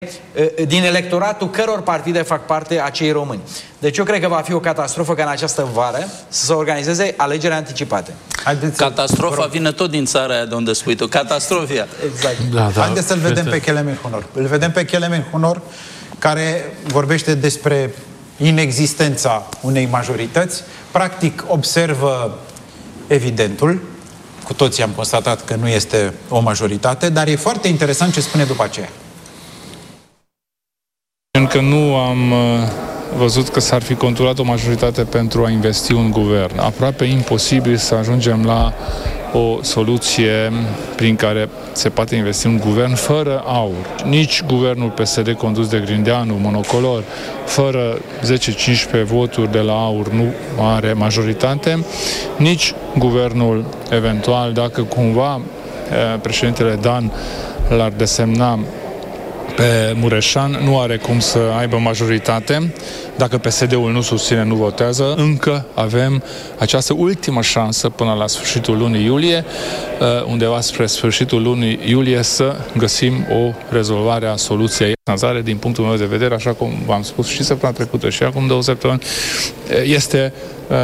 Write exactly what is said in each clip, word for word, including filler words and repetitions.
din electoratul căror partide fac parte acei români. Deci eu cred că va fi o catastrofă ca în această vară să se organizeze alegeri anticipate. Haideți Catastrofa vine tot din țara aia de unde spui tu. Catastrofia. Exact. Da, da, Haideți să-l vedem pe Kelemen Hunor. Îl vedem pe Kelemen Hunor, care vorbește despre inexistența unei majorități. Practic observă evidentul. Cu toții am constatat că nu este o majoritate, dar e foarte interesant ce spune după aceea. Încă nu am văzut că s-ar fi conturat o majoritate pentru a investi un guvern. Aproape imposibil să ajungem la o soluție prin care se poate investi un guvern fără aur. Nici guvernul P S D condus de Grindeanu, monocolor, fără zece cincisprezece voturi de la aur nu are majoritate, nici guvernul eventual, dacă cumva președintele Dan l-ar desemna pe Mureșan, nu are cum să aibă majoritate. Dacă P S D-ul nu susține, nu votează. Încă avem această ultimă șansă până la sfârșitul lunii iulie, undeva spre sfârșitul lunii iulie, să găsim o rezolvare a soluției. Din punctul meu de vedere, așa cum v-am spus și săptămâna trecută și acum două săptămâni, este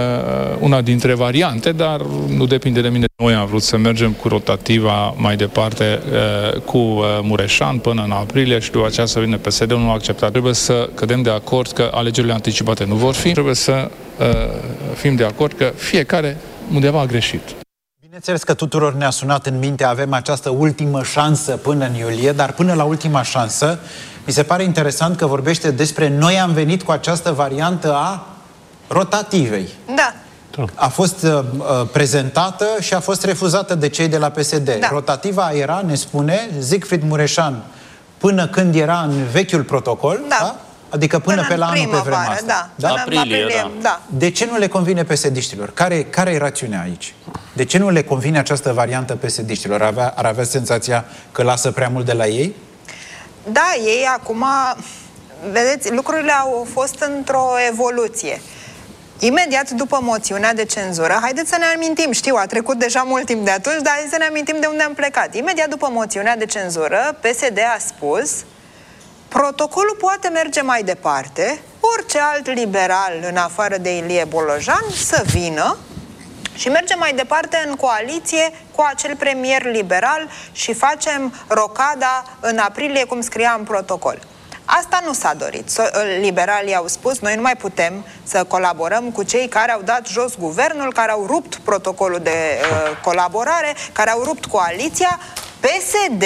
una dintre variante, dar nu depinde de mine. Noi am vrut să mergem cu rotativa mai departe cu Mureșan până în aprilie și după aceea să vină P S D-ul, nu a acceptat. Trebuie să cădem de acord că alegerile anticipate nu vor fi. Trebuie să fim de acord că fiecare undeva a greșit. Bineînțeles că tuturor ne-a sunat în minte, avem această ultimă șansă până în iulie, dar până la ultima șansă, mi se pare interesant că vorbește despre noi am venit cu această variantă a rotativei. Da. A fost uh, prezentată și a fost refuzată de cei de la P S D. Da. Rotativa era, ne spune, Siegfried Mureșan, până când era în vechiul protocol, da. Da? Adică până, până pe la anul pe vremea asta. Da. Da? Aprilie, aprilie, da. Da. De ce nu le convine P S D-știlor? Care, care e rațiunea aici? De ce nu le convine această variantă P S D-știlor? Ar avea, ar avea senzația că lasă prea mult de la ei? Da, ei acum, vedeți, lucrurile au fost într-o evoluție. Imediat după moțiunea de cenzură, haideți să ne amintim, știu, a trecut deja mult timp de atunci, dar haideți să ne amintim de unde am plecat. Imediat după moțiunea de cenzură, P S D a spus: protocolul poate merge mai departe, orice alt liberal în afară de Ilie Bolojan să vină și mergem mai departe în coaliție cu acel premier liberal și facem rocada în aprilie, cum scria în protocol. Asta nu s-a dorit. Liberalii au spus: noi nu mai putem să colaborăm cu cei care au dat jos guvernul, care au rupt protocolul de uh, colaborare, care au rupt coaliția. P S D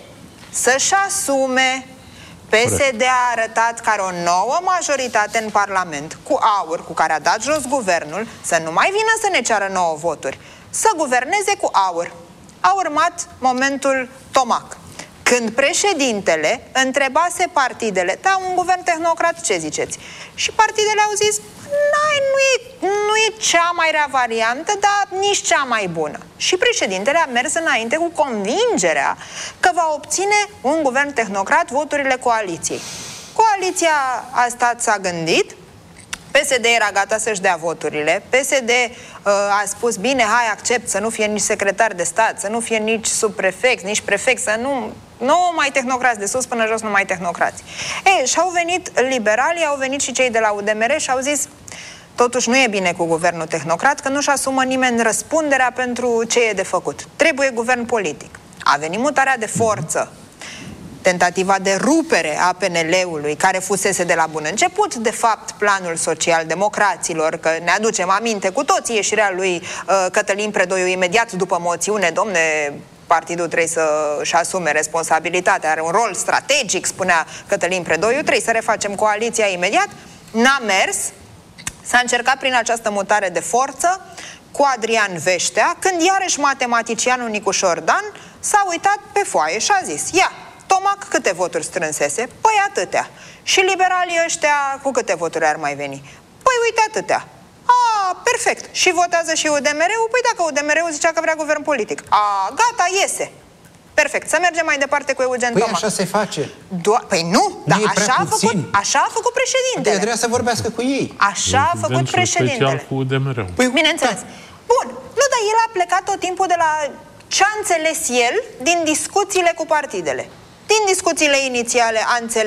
să-și asume. P S D a arătat că are o nouă majoritate în Parlament cu aur, cu care a dat jos guvernul, să nu mai vină să ne ceară nouă voturi, să guverneze cu aur. A urmat momentul Tomac, când președintele întrebase partidele: da, un guvern tehnocrat, ce ziceți? Și partidele au zis: nu e, nu e cea mai rea variantă, dar nici cea mai bună. Și președintele a mers înainte cu convingerea că va obține un guvern tehnocrat voturile coaliției. Coaliția a stat, s-a gândit, P S D era gata să-și dea voturile, P S D uh, a spus: bine, hai, accept să nu fie nici secretar de stat, să nu fie nici subprefect, nici prefect, să nu... Nu mai tehnocrați, de sus până jos nu mai tehnocrați. Ei, și-au venit liberalii, au venit și cei de la U D M R și au zis: totuși nu e bine cu guvernul tehnocrat, că nu-și asumă nimeni răspunderea pentru ce e de făcut. Trebuie guvern politic. A venit mutarea de forță, tentativa de rupere a P N L-ului, care fusese de la bun început, de fapt, planul social-democraților, că ne aducem aminte cu toții ieșirea lui uh, Cătălin Predoiu imediat după moțiune: domne, partidul trebuie să-și asume responsabilitatea, are un rol strategic, spunea Cătălin Predoiu, trebuie să refacem coaliția imediat. N-a mers, s-a încercat prin această mutare de forță cu Adrian Veștea, când iarăși matematicianul Nicușor Dan s-a uitat pe foaie și a zis: ia, Tomac câte voturi strânsese? Păi atâtea. Și liberalii ăștia cu câte voturi ar mai veni? Păi uite atâtea. A, perfect. Și votează și U D M R-ul? Păi dacă U D M R-ul zicea că vrea guvern politic. A, gata, iese. Perfect. Să mergem mai departe cu Eugen Păi Tomac. așa se face. Do- păi nu, dar nu așa a, făcut, așa a făcut președintele. Trebuie să vorbească cu ei. Așa a făcut președintele. Cu U D M R-ul. Păi, bineînțeles. Da. Bun. Nu, dar el a plecat tot timpul de la ce a înțeles el din discuțiile cu partidele. din discuțiile inițiale a înțeles